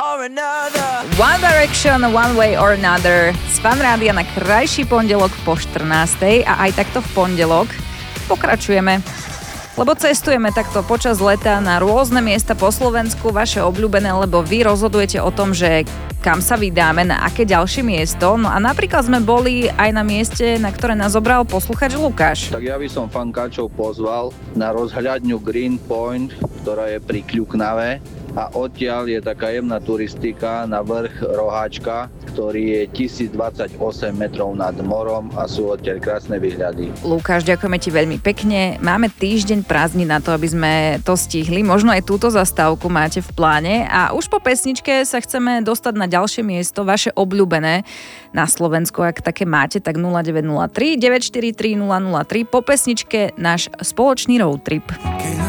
One Direction, One Way or Another z Fan Rádia na krajší pondelok po 14. A aj takto v pondelok pokračujeme. Lebo cestujeme takto počas leta na rôzne miesta po Slovensku, vaše obľúbené, lebo vy rozhodujete o tom, že kam sa vydáme, na aké ďalšie miesto. No a napríklad sme boli aj na mieste, na ktoré nás zobral posluchač Lukáš. Tak ja by som fankáčov pozval na rozhľadňu Green Point, ktorá je pri Kľuknave. A odtiaľ je taká jemná turistika na vrch Roháčka, ktorý je 1028 metrov nad morom a sú odtiaľ krásne výhľady. Lukáš, ďakujeme ti veľmi pekne. Máme týždeň prázdnin na to, aby sme to stihli. Možno aj túto zastávku máte v pláne. A už po pesničke sa chceme dostať na ďalšie miesto, vaše obľúbené na Slovensku. Ak také máte, tak 0903 943 003. Po pesničke náš spoločný road trip.